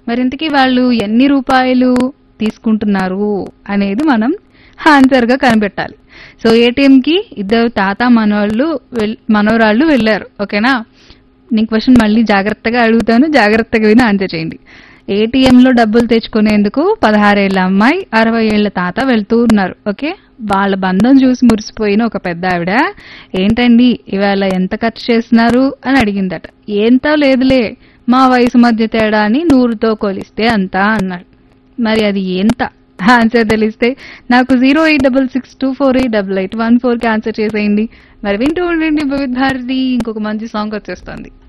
మరి ఇంతకీ వాళ్ళు ఎన్ని రూపాయలు తీసుకుంటున్నారు అనేది మనం ఆన్సర్ గా కనిపెట్టాలి. సో ఏటీఎం కి ఇద్దరు తాత మనవరాళ్ళు వెళ్ళారు. ఓకేనా? నేను క్వశ్చన్ మళ్ళీ జాగ్రత్తగా అడుగుతాను, జాగ్రత్తగా విని ఆన్సర్ చేయండి. ఏటీఎం లో డబ్బులు తెచ్చుకునేందుకు 16 ఏళ్ల అమ్మాయి, 60 ఏళ్ల తాత వెళ్తూ ఉన్నారు. ఓకే, వాళ్ళ బంధం చూసి మురిసిపోయిన ఒక పెద్ద ఆవిడ, ఏంటండి ఇవాళ ఎంత ఖర్చు చేస్తున్నారు అని అడిగిందట. ఏంతో లేదులే, మా వయసు మధ్య తేడాని 100తో కొలిస్తే అంతా అన్నాడు. మరి అది ఎంత? ఆన్సర్ తెలిస్తే నాకు 08662488814 కి ఆన్సర్ చేసేయండి. మరి వింటూ ఉండండి వివిధ భారతి. ఇంకొక మంచి సాంగ్ వచ్చేస్తుంది.